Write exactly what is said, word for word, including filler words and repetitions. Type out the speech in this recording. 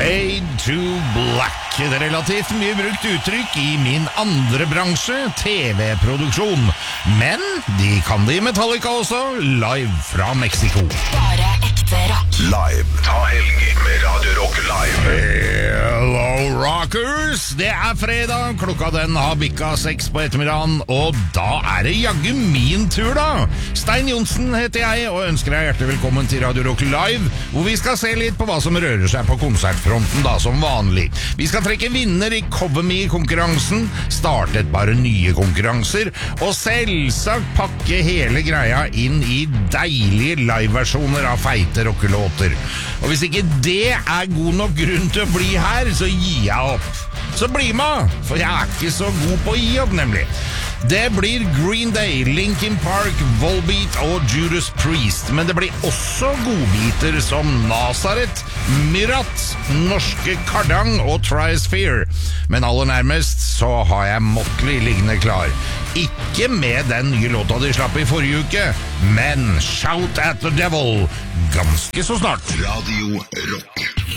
Fade to black. Et relativt mye brukt uttrykk i min andre bransje, T V-produksjon. Men de kan det i Metallica også, live fra Mexico. Bare ekte rock. Live. Ta helg med Radio Rock Live. Hello rockers, det er fredag, klokka den har bikka seks på ettermiddagen, og da er det jaggu min tur da. Stein Johnsen heter jeg, og ønsker deg hjertelig velkommen til Radio Rock Live, hvor vi skal se litt på hva som rører seg på konsertfronten da, som vanlig. Vi skal trekke vinner i Cover Me-konkurransen, starte et bare nye konkurranser, og selvsagt pakke hele greia inn i deilige liveversjoner av feite rockelåter. Og hvis ikke det er god nok grunn til å bli her, så gir jeg opp. Så bli med, for jeg er ikke så god på å gi opp, nemlig. Det blir Green Day, Linkin Park, Volbeat og Judas Priest, men det blir også godbiter som Nazareth, Myrat, Norske Kardang og Triosphere. Men aller nærmest så har jeg Motley liggende klar. Ikke med den nye låta de slapp i forrige uke, men Shout at the Devil ganske så snart. Radio Rock.